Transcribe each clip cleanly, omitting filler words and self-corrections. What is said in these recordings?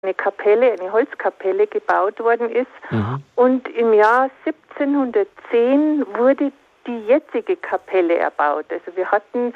eine Kapelle, eine Holzkapelle gebaut worden ist. Und im Jahr 1710 wurde die jetzige Kapelle erbaut. Also wir hatten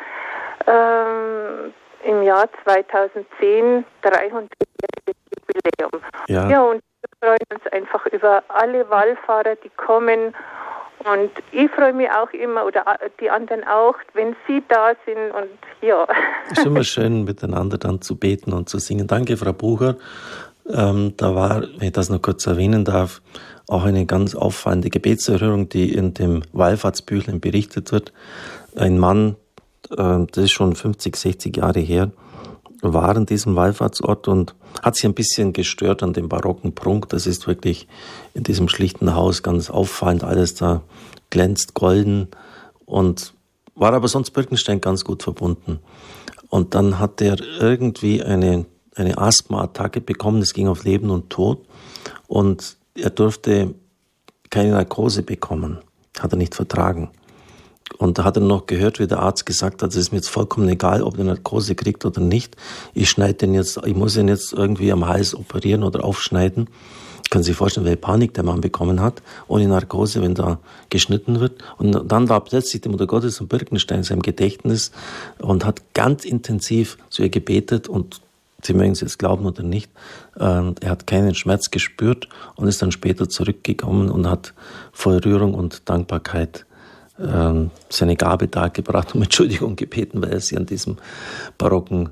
im Jahr 2010 300-jähriges Jubiläum. Ja, und wir freuen uns einfach über alle Wallfahrer, die kommen. Und ich freue mich auch immer, oder die anderen auch, wenn sie da sind. Und ja. Es ist immer schön, miteinander dann zu beten und zu singen. Danke, Frau Bucher. Da war, wenn ich das noch kurz erwähnen darf, auch eine ganz auffallende Gebetserhörung, die in dem Wallfahrtsbüchlein berichtet wird. Ein Mann, das ist schon 50, 60 Jahre her, war an diesem Wallfahrtsort und hat sich ein bisschen gestört an dem barocken Prunk. Das ist wirklich in diesem schlichten Haus ganz auffallend. Alles da glänzt golden und war aber sonst Birkenstein ganz gut verbunden. Und dann hat er irgendwie eine Asthma-Attacke bekommen. Es ging auf Leben und Tod und er durfte keine Narkose bekommen. Hat er nicht vertragen. Und da hat er noch gehört, wie der Arzt gesagt hat, es ist mir jetzt vollkommen egal, ob er Narkose kriegt oder nicht. Ich muss ihn jetzt irgendwie am Hals operieren oder aufschneiden. Können Sie sich vorstellen, welche Panik der Mann bekommen hat, ohne Narkose, wenn da geschnitten wird. Und dann war plötzlich die Mutter Gottes von Birkenstein in seinem Gedächtnis und hat ganz intensiv zu ihr gebetet und Sie mögen es jetzt glauben oder nicht, er hat keinen Schmerz gespürt und ist dann später zurückgekommen und hat voll Rührung und Dankbarkeit seine Gabe dargebracht, um Entschuldigung gebeten, weil er sie an diesem barocken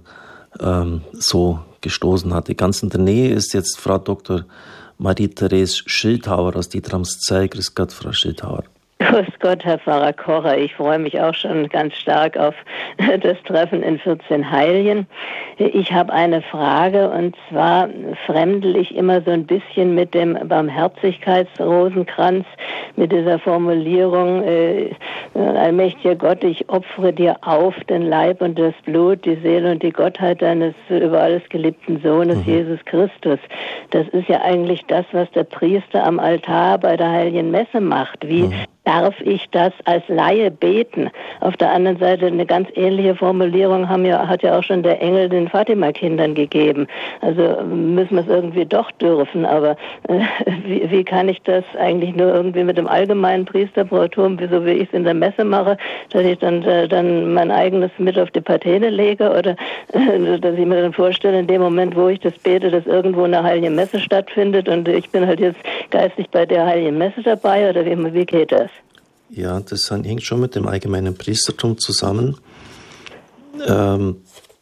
so gestoßen hatte. Ganz in der Nähe ist jetzt Frau Dr. Marie-Therese Schildhauer aus Dietramszell. Grüß Gott, Frau Schildhauer. Grüß Gott, Herr Pfarrer Kocher. Ich freue mich auch schon ganz stark auf das Treffen in 14 Ich habe eine Frage, und zwar fremdel ich immer so ein bisschen mit dem Barmherzigkeitsrosenkranz, mit dieser Formulierung, allmächtiger Gott, ich opfere dir auf den Leib und das Blut, die Seele und die Gottheit deines über alles geliebten Sohnes, Jesus Christus. Das ist ja eigentlich das, was der Priester am Altar bei der Heiligen Messe macht. Wie darf ich das als Laie beten? Auf der anderen Seite eine ganz ähnliche Formulierung hat ja auch schon der Engel den Fatima-Kindern gegeben. Also müssen wir es irgendwie doch dürfen, aber wie kann ich das eigentlich nur irgendwie mit dem allgemeinen Priesterbrautum, so wie ich es in der Messe mache, dass ich dann mein eigenes mit auf die Patene lege, oder dass ich mir dann vorstelle, in dem Moment, wo ich das bete, dass irgendwo eine heilige Messe stattfindet und ich bin halt jetzt geistig bei der heiligen Messe dabei, oder wie geht das? Ja, das hängt schon mit dem allgemeinen Priestertum zusammen. Hören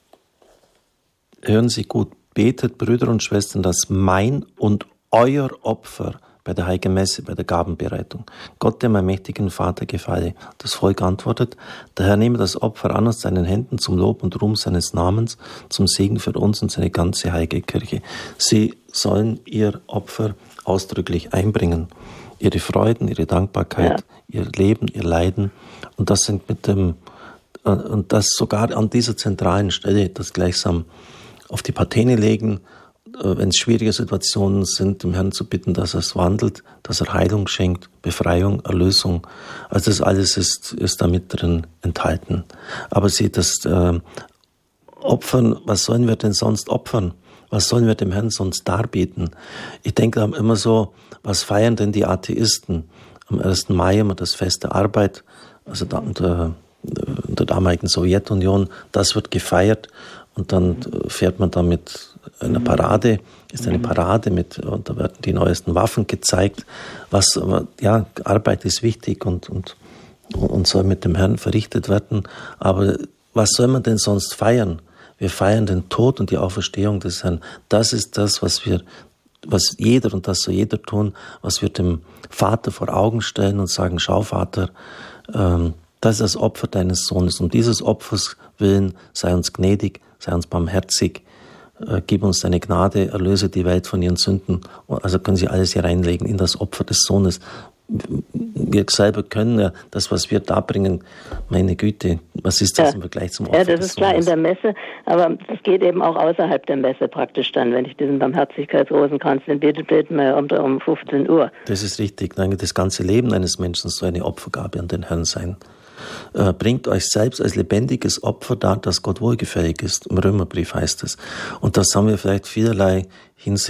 Sie gut, betet, Brüder und Schwestern, dass mein und euer Opfer bei der Heiligen Messe, bei der Gabenbereitung Gott, dem allmächtigen Vater, gefalle. Das Volk antwortet, der Herr nehme das Opfer an aus seinen Händen zum Lob und Ruhm seines Namens, zum Segen für uns und seine ganze heilige Kirche. Sie sollen ihr Opfer ausdrücklich einbringen. Ihre Freuden, ihre Dankbarkeit, ihr Leben, ihr Leiden. Und das sind und das sogar an dieser zentralen Stelle, das gleichsam auf die Patene legen, wenn es schwierige Situationen sind, dem Herrn zu bitten, dass er es wandelt, dass er Heilung schenkt, Befreiung, Erlösung. Also das alles ist da mit drin enthalten. Aber das Opfern, was sollen wir denn sonst opfern? Was sollen wir dem Herrn sonst darbieten? Ich denke immer so, was feiern denn die Atheisten? Am 1. Mai immer das Fest der Arbeit, also unter der damaligen Sowjetunion, das wird gefeiert und dann fährt man da mit einer Parade, ist eine Parade und da werden die neuesten Waffen gezeigt. Arbeit ist wichtig und soll mit dem Herrn verrichtet werden, aber was soll man denn sonst feiern? Wir feiern den Tod und die Auferstehung des Herrn. Das ist das, was jeder, und das soll jeder tun, was wir dem Vater vor Augen stellen und sagen, schau Vater, das ist das Opfer deines Sohnes. Um dieses Opfers willen sei uns gnädig, sei uns barmherzig, gib uns deine Gnade, erlöse die Welt von ihren Sünden. Also können Sie alles hier reinlegen in das Opfer des Sohnes. Wir selber können ja das, was wir darbringen, meine Güte, was ist das im Vergleich zum Opfer? Ja, das ist klar in der Messe, aber das geht eben auch außerhalb der Messe praktisch dann, wenn ich diesen Barmherzigkeitsrosenkranz den beten wir um 15 Uhr. Das ist richtig. Das ganze Leben eines Menschen soll eine Opfergabe an den Herrn sein. bringt euch selbst als lebendiges Opfer dar, das Gott wohlgefällig ist. Im Römerbrief heißt es. Und das haben wir vielleicht vielerlei Hinsicht